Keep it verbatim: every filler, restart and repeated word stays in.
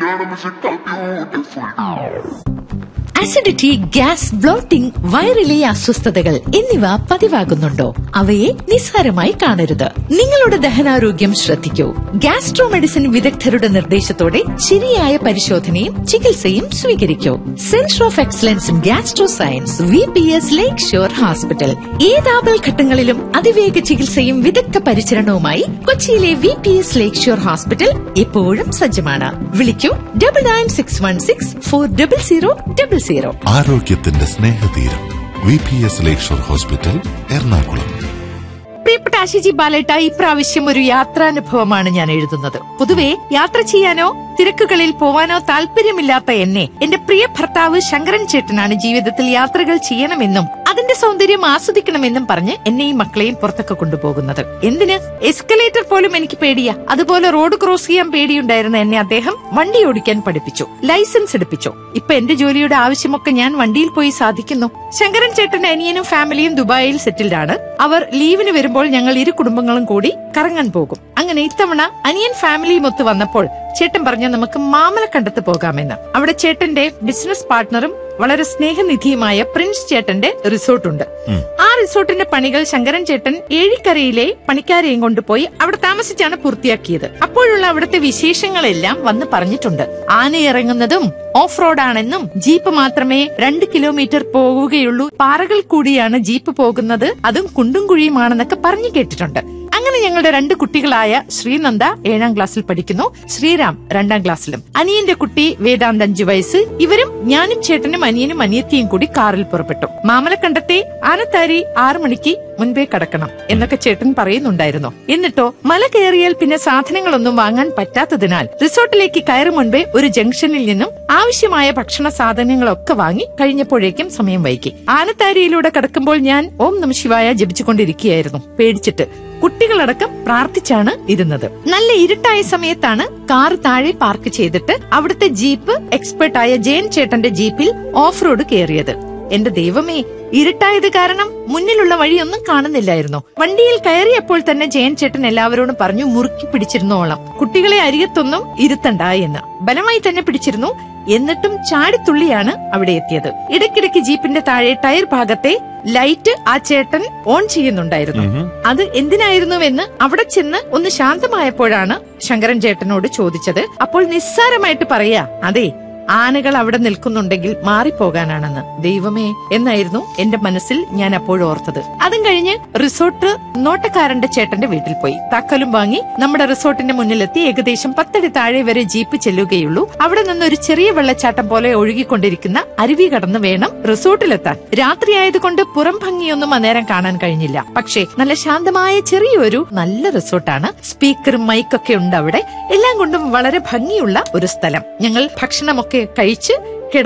Acidity, gas, blotting, വയറിലെ അസ്വസ്ഥതകൾ എന്നിവ പതിവാകുന്നുണ്ടോ? അവയെ നിസ്സാരമായി കാണരുത്. നിങ്ങളുടെ ദഹനാരോഗ്യം ശ്രദ്ധിക്കൂ. ഗ്യാസ്ട്രോ മെഡിസിൻ വിദഗ്ധരുടെ നിർദ്ദേശത്തോടെ ശരിയായ പരിശോധനയും ചികിത്സയും സ്വീകരിക്കൂ. Centre of excellence in gastro science, V P S lake shore hospital. ഏത് ആപൽഘട്ടങ്ങളിലും അതിവേഗ ചികിത്സയും വിദഗ്ധ പരിചരണവുമായി കൊച്ചിയിലെ വി പി എസ് ലേക്ക് ഷോർ ഹോസ്പിറ്റൽ എപ്പോഴും സജ്ജമാണ്. വിളിക്കൂ double nine six one six four double zero double zero. ആരോഗ്യത്തിന്റെ സ്നേഹതീരം വി പി എസ് ലേക്ക് ഷോർ ഹോസ്പിറ്റൽ, എറണാകുളം. പ്രിയപ്പെട്ട ആശിജി ബാലേട്ട, ഇപ്രാവശ്യം ഒരു യാത്രാനുഭവമാണ് ഞാൻ എഴുതുന്നത്. പൊതുവെ യാത്ര ചെയ്യാനോ തിരക്കുകളിൽ പോവാനോ താല്പര്യമില്ലാത്ത എന്നെ എന്റെ പ്രിയ ഭർത്താവ് ശങ്കരൻ ചേട്ടനാണ് ജീവിതത്തിൽ യാത്രകൾ ചെയ്യണമെന്നും അതിന്റെ സൗന്ദര്യം ആസ്വദിക്കണമെന്നും പറഞ്ഞ് എന്നെയും മക്കളെയും പുറത്തൊക്കെ കൊണ്ടുപോകുന്നത്. എന്തിന്? എസ്കലേറ്റർ പോലും എനിക്ക് പേടിയാ. അതുപോലെ റോഡ് ക്രോസ് ചെയ്യാൻ പേടിയുണ്ടായിരുന്ന എന്നെ അദ്ദേഹം വണ്ടി ഓടിക്കാൻ പഠിപ്പിച്ചു, ലൈസൻസ് എടുപ്പിച്ചു. ഇപ്പൊ എന്റെ ജോലിയുടെ ആവശ്യമൊക്കെ ഞാൻ വണ്ടിയിൽ പോയി സാധിക്കുന്നു. ശങ്കരൻ ചേട്ടന്റെ അനിയനും ഫാമിലിയും ദുബായിൽ സെറ്റിൽഡ് ആണ്. അവർ ലീവിന് വരുമ്പോൾ ഞങ്ങൾ ഇരു കുടുംബങ്ങളും കൂടി കറങ്ങാൻ പോകും. അങ്ങനെ ഇത്തവണ അനിയൻ ഫാമിലിയും ഒത്ത് വന്നപ്പോൾ ചേട്ടൻ പറഞ്ഞ നമുക്ക് മാമലക്കണ്ടത്ത് പോകാമെന്ന്. അവിടെ ചേട്ടന്റെ ബിസിനസ് പാർട്ട്ണറും വളരെ സ്നേഹനിധിയുമായ പ്രിൻസ് ചേട്ടന്റെ റിസോർട്ടുണ്ട്. ആ റിസോർട്ടിന്റെ പണികൾ ശങ്കരൻ ചേട്ടൻ ഏഴിക്കരയിലെ പണിക്കാരെയും കൊണ്ടുപോയി അവിടെ താമസിച്ചാണ് പൂർത്തിയാക്കിയത്. അപ്പോഴുള്ള അവിടുത്തെ വിശേഷങ്ങളെല്ലാം വന്ന് പറഞ്ഞിട്ടുണ്ട്. ആന ഇറങ്ങുന്നതും ഓഫ് റോഡാണെന്നും ജീപ്പ് മാത്രമേ രണ്ട് കിലോമീറ്റർ പോവുകയുള്ളൂ, പാറകൾ കൂടിയാണ് ജീപ്പ് പോകുന്നത്, അതും കുണ്ടും കുഴിയുമാണെന്നൊക്കെ പറഞ്ഞു കേട്ടിട്ടുണ്ട്. അങ്ങനെ ഞങ്ങളുടെ രണ്ട് കുട്ടികളായ ശ്രീനന്ദ ഏഴാം ക്ലാസ്സിൽ പഠിക്കുന്നു, ശ്രീറാം രണ്ടാം ക്ലാസ്സിലും. അനിയന്റെ കുട്ടി വേദാന്ത് അഞ്ചു വയസ്സ്. ഇവരും ഞാനും ചേട്ടനും അനിയനും അനിയത്തിയും കൂടി കാറിൽ പുറപ്പെട്ടു. മാമലക്കണ്ടത്തെ ആനത്താരി ആറു മണിക്ക് മുൻപേ കടക്കണം എന്നൊക്കെ ചേട്ടൻ പറയുന്നുണ്ടായിരുന്നു. എന്നിട്ടോ മല കയറിയാൽ പിന്നെ സാധനങ്ങളൊന്നും വാങ്ങാൻ പറ്റാത്തതിനാൽ റിസോർട്ടിലേക്ക് കയറും മുൻപേ ഒരു ജംഗ്ഷനിൽ നിന്നും ആവശ്യമായ ഭക്ഷണ സാധനങ്ങളൊക്കെ വാങ്ങി കഴിഞ്ഞപ്പോഴേക്കും സമയം വൈകി. ആനത്താരിയിലൂടെ കടക്കുമ്പോൾ ഞാൻ ഓം നമഃ ശിവായ ജപിച്ചുകൊണ്ടിരിക്കുകയായിരുന്നു, പേടിച്ചിട്ട്. കുട്ടികളടക്കം പ്രാർത്ഥിച്ചാണ് ഇരുന്നത്. നല്ല ഇരുട്ടായ സമയത്താണ് കാർ താഴെ പാർക്ക് ചെയ്തിട്ട് അവിടുത്തെ ജീപ്പ് എക്സ്പെർട്ടായ ജയൻ ചേട്ടന്റെ ജീപ്പിൽ ഓഫ് റോഡ് കയറിയത്. എന്റെ ദൈവമേ, ഇരുട്ടായത് കാരണം മുന്നിലുള്ള വഴിയൊന്നും കാണുന്നില്ലായിരുന്നു. വണ്ടിയിൽ കയറിയപ്പോൾ തന്നെ ജയൻ ചേട്ടൻ എല്ലാവരോടും പറഞ്ഞു മുറുക്കി പിടിച്ചിരുന്നോളാം, കുട്ടികളെ അരികത്തൊന്നും ഇരുത്തണ്ട എന്ന്. ബലമായി തന്നെ പിടിച്ചിരുന്നു. എന്നിട്ടും ചാടിത്തുള്ളിയാണ് അവിടെ എത്തിയത്. ഇടയ്ക്കിടയ്ക്ക് ജീപ്പിന്റെ താഴെ ടയർ ഭാഗത്തെ ലൈറ്റ് ആ ചേട്ടൻ ഓൺ ചെയ്യുന്നുണ്ടായിരുന്നു. അത് എന്തിനായിരുന്നുവെന്ന് അവിടെ ചെന്ന് ഒന്ന് ശാന്തമായപ്പോഴാണ് ശങ്കരൻ ചേട്ടനോട് ചോദിച്ചത്. അപ്പോൾ നിസ്സാരമായിട്ട് പറയാ, അതെ ആനകൾ അവിടെ നിൽക്കുന്നുണ്ടെങ്കിൽ മാറിപ്പോകാനാണെന്ന്. ദൈവമേ എന്നായിരുന്നു എന്റെ മനസ്സിൽ ഞാൻ അപ്പോഴോർത്തത്. അതും കഴിഞ്ഞ് റിസോർട്ട് നോട്ടക്കാരന്റെ ചേട്ടന്റെ വീട്ടിൽ പോയി താക്കോലും വാങ്ങി നമ്മുടെ റിസോർട്ടിന്റെ മുന്നിലെത്തി. ഏകദേശം പത്തടി താഴെ വരെ ജീപ്പ് ചെല്ലുകയുള്ളൂ. അവിടെ നിന്ന് ഒരു ചെറിയ വെള്ളച്ചാട്ടം പോലെ ഒഴുകിക്കൊണ്ടിരിക്കുന്ന അരുവി കടന്ന് വേണം റിസോർട്ടിലെത്താൻ. രാത്രിയായതുകൊണ്ട് പുറം ഭംഗിയൊന്നും അന്നേരം കാണാൻ കഴിഞ്ഞില്ല. പക്ഷേ നല്ല ശാന്തമായ ചെറിയൊരു നല്ല റിസോർട്ടാണ്. സ്പീക്കറും മൈക്കൊക്കെ ഉണ്ട് അവിടെ. എല്ലാം കൊണ്ടും വളരെ ഭംഗിയുള്ള ഒരു സ്ഥലം. ഞങ്ങൾ ഭക്ഷണമൊക്കെ കഴിച്ച്